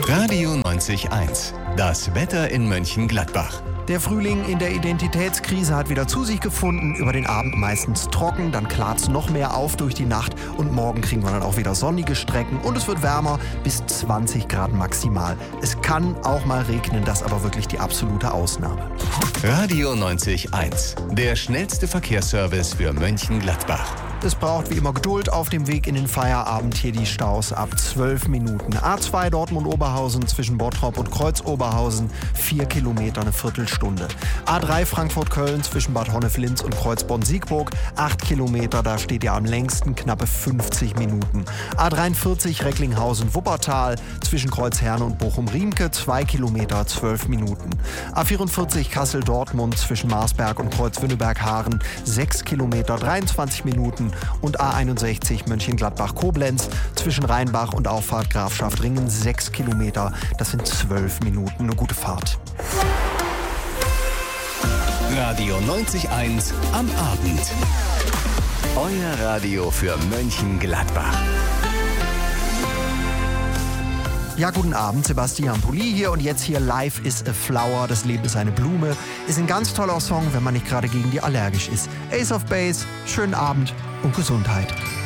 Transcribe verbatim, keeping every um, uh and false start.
Radio neunzig eins. Das Wetter in Mönchengladbach. Der Frühling in der Identitätskrise hat wieder zu sich gefunden. Über den Abend meistens trocken, dann klart's noch mehr auf durch die Nacht und morgen kriegen wir dann auch wieder sonnige Strecken und es wird wärmer, bis zwanzig Grad maximal. Es kann auch mal regnen, das aber wirklich die absolute Ausnahme. Radio neunzig eins. Der schnellste Verkehrsservice für Mönchengladbach. Es braucht wie immer Geduld auf dem Weg in den Feierabend. Hier die Staus ab zwölf Minuten. A zwei Dortmund-Oberhausen zwischen Bottrop und Kreuz-Oberhausen, vier Kilometer, eine Viertelstunde. A drei Frankfurt-Köln zwischen Bad Honnef-Linz und Kreuzborn-Siegburg, acht Kilometer, da steht ihr am längsten, knappe fünfzig Minuten. A dreiundvierzig Recklinghausen-Wuppertal zwischen Kreuzherne und Bochum-Riemke, zwei Kilometer, zwölf Minuten. A vierundvierzig Kassel-Dortmund zwischen Marsberg und Kreuz-Wünnenberg-Haaren, sechs Kilometer, dreiundzwanzig Minuten. Und A einundsechzig Mönchengladbach-Koblenz zwischen Rheinbach und Auffahrt Grafschaft-Ringen, sechs Kilometer, das sind zwölf Minuten, eine gute Fahrt. Radio neunzig eins am Abend. Euer Radio für Mönchengladbach. Ja, guten Abend, Sebastian Pulli hier und jetzt hier Life is a Flower, das Leben ist eine Blume. Ist ein ganz toller Song, wenn man nicht gerade gegen die allergisch ist. Ace of Base, schönen Abend und Gesundheit.